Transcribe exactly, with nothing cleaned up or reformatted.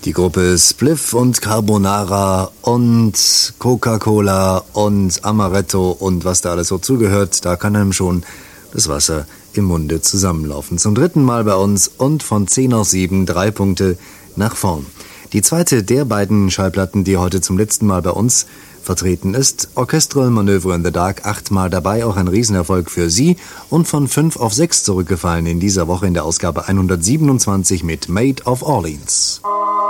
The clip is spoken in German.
Die Gruppe Spliff und Carbonara und Coca-Cola und Amaretto und was da alles so zugehört, da kann einem schon das Wasser im Munde zusammenlaufen. Zum dritten Mal bei uns und von zehn auf sieben, drei Punkte nach vorn. Die zweite der beiden Schallplatten, die heute zum letzten Mal bei uns vertreten ist, Orchestral Manöver in the Dark, achtmal dabei, auch ein Riesenerfolg für Sie und von fünf auf sechs zurückgefallen in dieser Woche in der Ausgabe hundertsiebenundzwanzig mit Maid of Orleans.